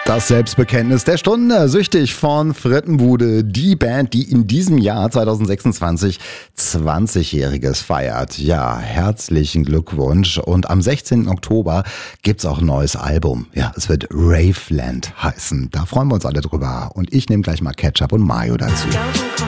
Das Selbstbekenntnis der Stunde, süchtig von Frittenbude, die Band, die in diesem Jahr 2026 20-Jähriges feiert. Ja, herzlichen Glückwunsch. Und am 16. Oktober gibt's auch ein neues Album. Ja, es wird Raveland heißen. Da freuen wir uns alle drüber. Und ich nehme gleich mal Ketchup und Mayo dazu.